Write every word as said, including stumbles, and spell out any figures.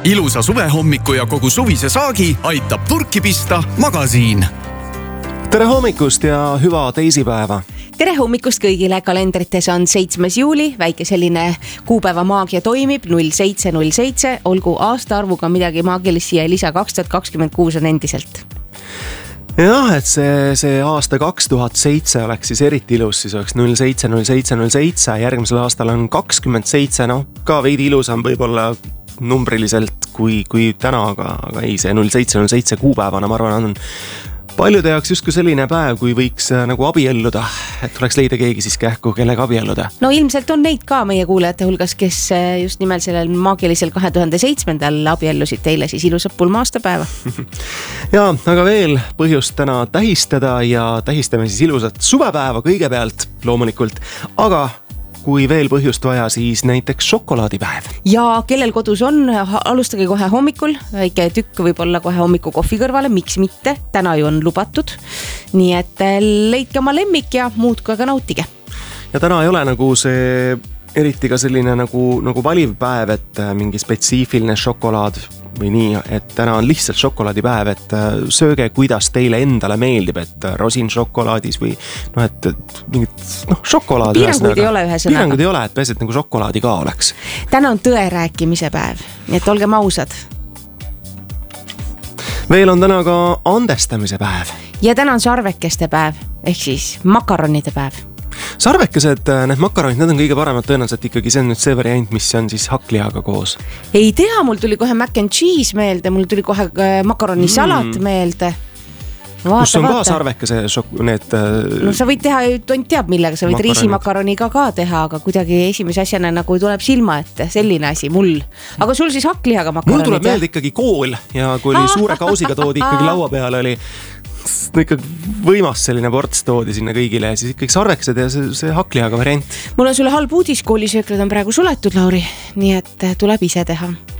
Ilusa suvehommiku ja kogu suvise saagi aitab purki pista Magasiin. Tere hommikust ja hüva teisipäeva! Tere hommikust kõigile, kalendrites on seitsmes juuli, väike selline kuupäeva maagia toimib, null seitse null seitse, olgu aasta arvuga midagi maagilist siia lisa kaks tuhat kakskümmend kuus on endiselt. Jah, et see, see aasta kaks tuhat seitse oleks siis eriti ilus, siis oleks null seitse null seitse null seitse, järgmisel aastal on kakskümmend seitse, noh ka veidi ilusam võib-olla numbriliselt kui, kui täna, aga, aga ei, see null seitse null seitse kuupäevana, ma arvan, on paljude jaoks justkui selline päev, kui võiks nagu abielluda, et tuleks leida keegi siis kähku, kellega abielluda. No ilmselt on neid ka meie kuulajate hulgas, kes just nimel sellel maagilisel kahe tuhande seitsmendal abiellusid teile siis ilusat pulma-aastapäeva. Ja, aga veel põhjust täna tähistada ja tähistame siis ilusat suvepäeva kõigepealt loomulikult, aga kui veel põhjust vaja, siis näiteks šokolaadipäev. Ja kellel kodus on, alustage kohe hommikul, väike tükk võib olla kohe hommiku kohvi kõrvale, miks mitte, täna ju on lubatud. Nii et leidke oma lemmik ja muudku aga nautige. Ja täna ei ole nagu see eriti ka selline nagu, nagu valiv päev, et mingi spetsiifiline šokolaad või nii, et täna on lihtsalt šokolaadipäev, et sööge, kuidas teile endale meeldib, et rosin šokolaadis või noh, et, et mingit noh, šokolaad. Piiranguid ei ole ühe sõnaga. Piiranguid ei ole, et pääset nagu šokolaadi ka oleks. Täna on tõe rääkimise päev, nii et olgem ausad. Veel on täna ka andestamise päev. Ja täna on sarvekeste päev, ehk siis makaronide päev. Sarvekesed, need makaronid, need on kõige paremad tõenäoliselt ikkagi see on nüüd see variant, mis on siis hakklihaga koos. Ei tea, mul tuli kohe mac and cheese meelde, mul tuli kohe makaronisalat mm. meelde. Vaata, kus on vaata. ka sarvekese šok- need... No sa võid teha, tont teab millega, sa võid makaronid. Riisimakaroniga ka teha, aga kuidagi esimese asjana nagu tuleb silma ette, selline asi mul. Aga sul siis hakklihaga makaronid? Mul tuleb meelde ikkagi kool ja kui oli suure kausiga toodi ikkagi laua peale oli no ikkagi võimas selline ports toodi sinna kõigile ja siis ikkagi sarvekesed ja see, see hakklihaga variant. Mul on sulle halb uudis, koolisööklad on praegu suletud, Lauri, nii et tuleb ise teha.